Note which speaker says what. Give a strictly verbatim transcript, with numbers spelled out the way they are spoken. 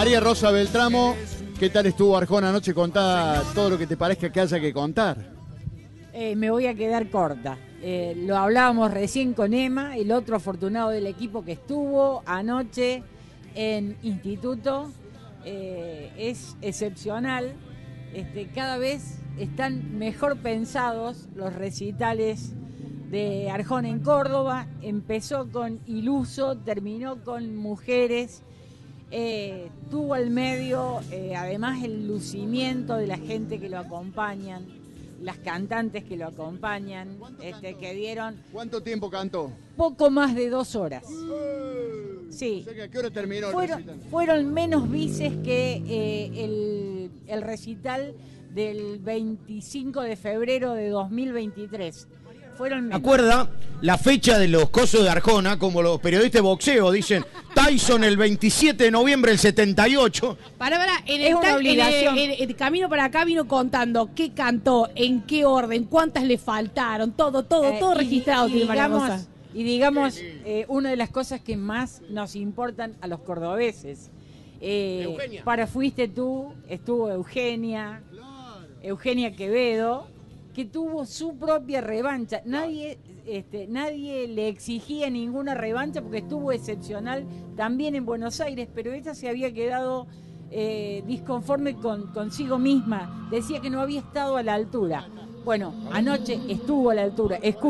Speaker 1: María Rosa Beltramo, ¿qué tal estuvo Arjona anoche? Contá todo lo que te parezca que haya que contar.
Speaker 2: Eh, me voy a quedar corta. Eh, lo hablábamos recién con Emma, el otro afortunado del equipo que estuvo anoche en Instituto. Eh, es excepcional. Este, cada vez están mejor pensados los recitales de Arjona en Córdoba. Empezó con Iluso, terminó con Mujeres. Eh, tuvo al medio, eh, además, el lucimiento de la gente que lo acompañan, las cantantes que lo acompañan, este, que dieron...
Speaker 1: ¿Cuánto tiempo cantó?
Speaker 2: Poco más de dos horas. Sí.
Speaker 1: O sea que, ¿a qué hora terminó el
Speaker 2: Fueron,
Speaker 1: recital?
Speaker 2: fueron menos bices que eh, el, el recital del veinticinco de febrero de dos mil veintitrés. Fueron menos.
Speaker 3: ¿Acuerda la fecha de los cosos de Arjona? Como los periodistas de boxeo dicen, Tyson el veintisiete de noviembre del setenta y ocho.
Speaker 4: Para, para, en
Speaker 2: Es
Speaker 4: el,
Speaker 2: una
Speaker 4: ta- en
Speaker 2: obligación.
Speaker 4: el- en el camino para acá vino contando qué cantó, en qué orden, cuántas le faltaron, todo, todo,
Speaker 2: Eh,
Speaker 4: todo
Speaker 2: y-
Speaker 4: registrado
Speaker 2: y
Speaker 4: tiene María
Speaker 2: digamos,
Speaker 4: Rosa.
Speaker 2: y digamos eh, una de las cosas que más nos importan a los cordobeses. Eh,
Speaker 3: Eugenia.
Speaker 2: Para Fuiste Tú, estuvo Eugenia, Eugenia Quevedo, que tuvo su propia revancha. Nadie, este, nadie le exigía ninguna revancha porque estuvo excepcional también en Buenos Aires, pero ella se había quedado eh, disconforme con consigo misma. Decía que no había estado a la altura. Bueno, anoche estuvo a la altura. Escu-